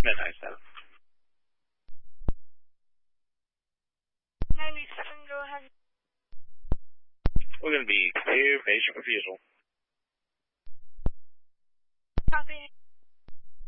Midnight 7. 97, go ahead. We're going to be clear, patient refusal. Copy.